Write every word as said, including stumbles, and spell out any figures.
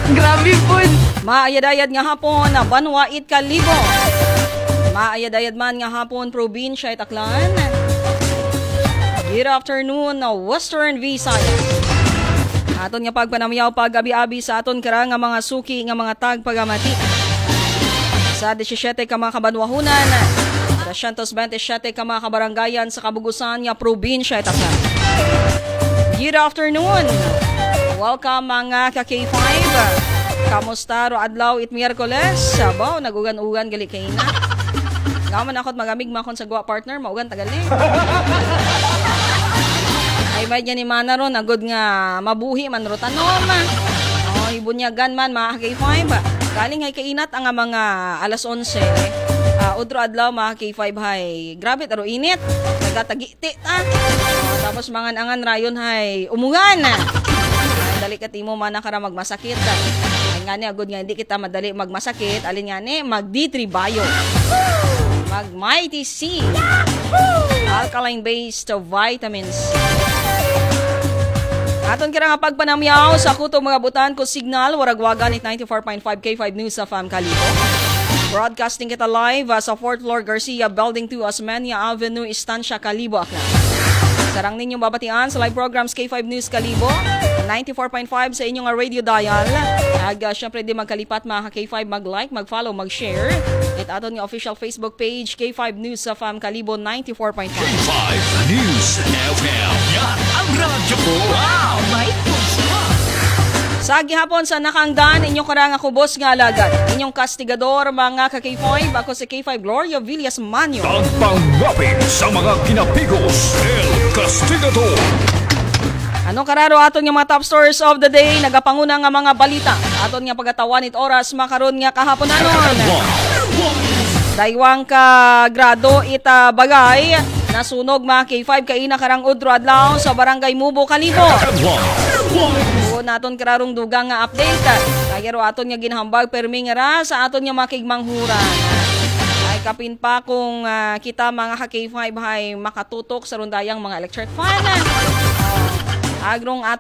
Grabe po. Maayad-ayad nga hapon na Banwait Kalibo. Maayad-ayad man nga hapon probinsya at Aklan. Good afternoon na Western Visayas. Aton nga pagpanamyaw pag-abi-abi sa aton kara nga mga suki nga mga tag pagamati. Sa disisyete ka mga kabanwahunan, sa siyentong twenty-siyete ka mga kabaranggayan sa kabugusan nga probinsya at Aklan. Good afternoon. Welcome mga ka-K five. Kamusta ro adlaw it Miyerkules? Sabaw, nagugan-ugan gali kay na. Ngaman ako't magamig makon sa guwa partner, maugan tagal ni. Ay may ni mana ron, agod nga mabuhi man ro tanom. Oh, ibunyagan man mga K five. Galing hay kainat ang mga alas onse. Uh, udro adlaw mga K five hay. Grabe taro init. Nagatagiti ta. Oh, tapos mangan angan rayon hay umugan. Dali ka timo man nakara magmasakit. Ay nga ni agod nga hindi kita madali magmasakit. Alin nga ni mag D three Bio. Mag Mighty C. Alkaline based vitamins. Aton kira nga pagpanamyaw sa kutong mga butan ko signal waragwagan at ninety-four point five K five News sa F A M Kalibo. Broadcasting kita live uh, sa fourth floor Garcia Building two Osmeña Avenue, Estancia, Kalibo, Aklan. Sarang ninyong babatian sa live programs K five News Kalibo, ninety-four point five sa inyong radio dial. Ag uh, syempre di magkalipat mga K five mag-like, mag-follow, mag-share. At aton yung official Facebook page K five News sa F A M Kalibo ninety-four point five. K five News F M. Yan ang radyo ko. Wow! May puso. Sa gihapon sa nakangdan, inyong karang ako boss nga alagad. Inyong kastigador mga ka-K five. Ako si K five Gloria Villas Manyo. Pagpangapin sa mga kinapigos, El Castigador. Anong kararo aton nga mga top stories of the day, nagapanguna nga mga balita. Aton nga pagatawan it oras makaron nga kahapon anon. Daywang ka grado ita bagay, nasunog mga K five kaina karang udro adlaw sa barangay Mubo, Kalibo. O naton kararong dugang nga update. Kaya ro aton nga ginhambag permi nga ra sa aton nga makigmanghuran. Ay kapin pa kung uh, kita mga K five ay makatutok sa rundayang mga electric fan. Agrong at